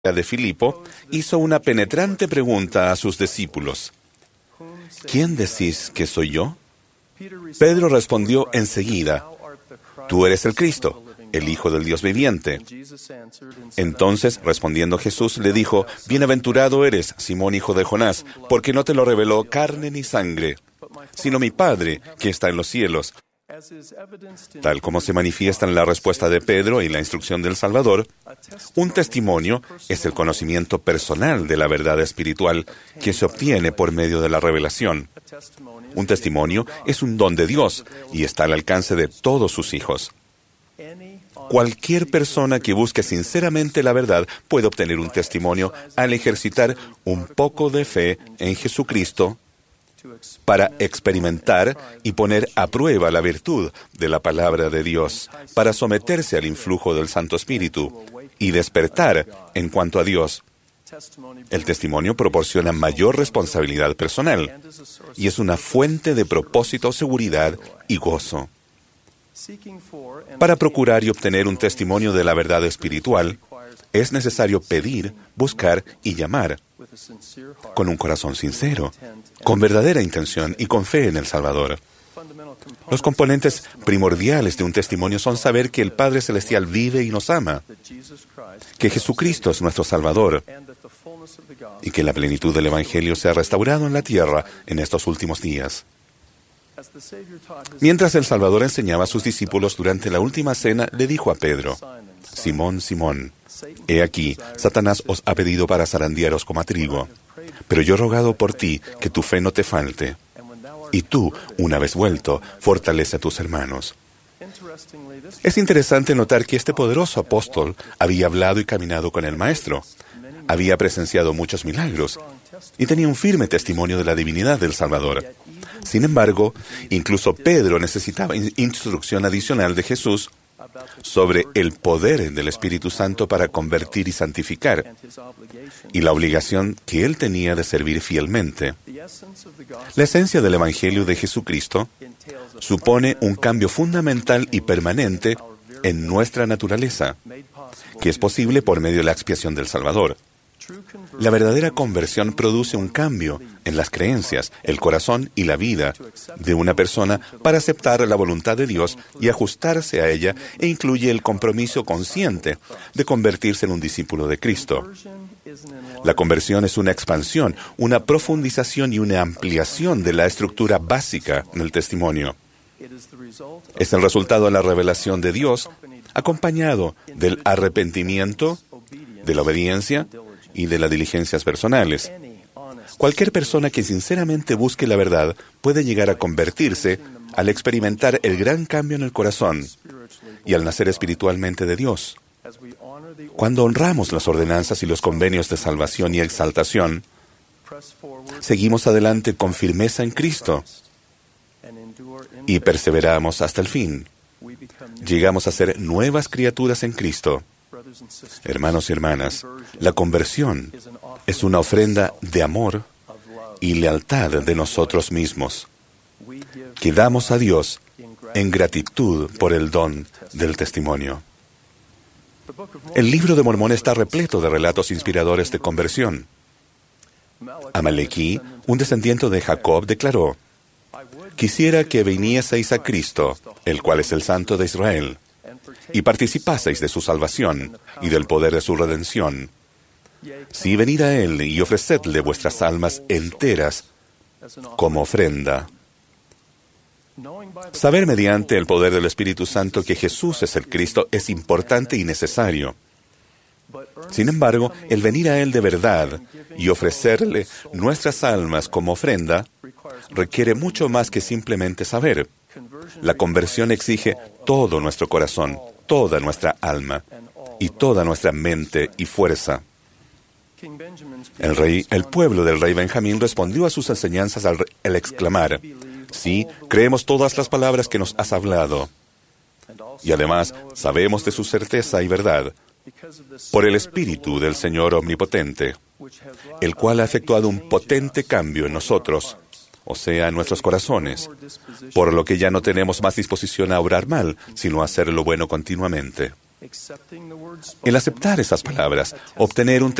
de Filipo, hizo una penetrante pregunta a sus discípulos. ¿Quién decís que soy yo? Pedro respondió enseguida, tú eres el Cristo, el Hijo del Dios viviente. Entonces, respondiendo Jesús, le dijo, bienaventurado eres, Simón, hijo de Jonás, porque no te lo reveló carne ni sangre, sino mi Padre, que está en los cielos. Tal como se manifiesta en la respuesta de Pedro y la instrucción del Salvador, un testimonio es el conocimiento personal de la verdad espiritual que se obtiene por medio de la revelación. Un testimonio es un don de Dios y está al alcance de todos sus hijos. Cualquier persona que busque sinceramente la verdad puede obtener un testimonio al ejercitar un poco de fe en Jesucristo para experimentar y poner a prueba la virtud de la palabra de Dios, para someterse al influjo del Santo Espíritu y despertar en cuanto a Dios. El testimonio proporciona mayor responsabilidad personal y es una fuente de propósito, seguridad y gozo. Para procurar y obtener un testimonio de la verdad espiritual, es necesario pedir, buscar y llamar con un corazón sincero, con verdadera intención y con fe en el Salvador. Los componentes primordiales de un testimonio son saber que el Padre Celestial vive y nos ama, que Jesucristo es nuestro Salvador y que la plenitud del Evangelio se ha restaurado en la tierra en estos últimos días. Mientras el Salvador enseñaba a sus discípulos durante la última cena, le dijo a Pedro, Simón, Simón, he aquí, Satanás os ha pedido para zarandearos como a trigo, pero yo he rogado por ti que tu fe no te falte. Y tú, una vez vuelto, fortalece a tus hermanos. Es interesante notar que este poderoso apóstol había hablado y caminado con el Maestro, había presenciado muchos milagros y tenía un firme testimonio de la divinidad del Salvador. Sin embargo, incluso Pedro necesitaba instrucción adicional de Jesús sobre el poder del Espíritu Santo para convertir y santificar, y la obligación que él tenía de servir fielmente. La esencia del Evangelio de Jesucristo supone un cambio fundamental y permanente en nuestra naturaleza, que es posible por medio de la expiación del Salvador. La verdadera conversión produce un cambio en las creencias, el corazón y la vida de una persona para aceptar la voluntad de Dios y ajustarse a ella, e incluye el compromiso consciente de convertirse en un discípulo de Cristo. La conversión es una expansión, una profundización y una ampliación de la estructura básica del testimonio. Es el resultado de la revelación de Dios, acompañado del arrepentimiento, de la obediencia y de las diligencias personales. Cualquier persona que sinceramente busque la verdad puede llegar a convertirse al experimentar el gran cambio en el corazón y al nacer espiritualmente de Dios. Cuando honramos las ordenanzas y los convenios de salvación y exaltación, seguimos adelante con firmeza en Cristo y perseveramos hasta el fin. Llegamos a ser nuevas criaturas en Cristo. Hermanos y hermanas, la conversión es una ofrenda de amor y lealtad de nosotros mismos, que damos a Dios en gratitud por el don del testimonio. El libro de Mormón está repleto de relatos inspiradores de conversión. Amalequí, un descendiente de Jacob, declaró, «Quisiera que vinieseis a Cristo, el cual es el Santo de Israel, y participaseis de su salvación y del poder de su redención. Sí, venid a Él y ofrecedle vuestras almas enteras como ofrenda». Saber mediante el poder del Espíritu Santo que Jesús es el Cristo es importante y necesario. Sin embargo, el venir a Él de verdad y ofrecerle nuestras almas como ofrenda requiere mucho más que simplemente saber. La conversión exige todo nuestro corazón, toda nuestra alma y toda nuestra mente y fuerza. El pueblo del rey Benjamín respondió a sus enseñanzas al exclamar, «Sí, creemos todas las palabras que nos has hablado. Y además, sabemos de su certeza y verdad, por el Espíritu del Señor Omnipotente, el cual ha efectuado un potente cambio en nosotros, o sea, en nuestros corazones, por lo que ya no tenemos más disposición a obrar mal, sino a hacer lo bueno continuamente». El aceptar esas palabras, obtener un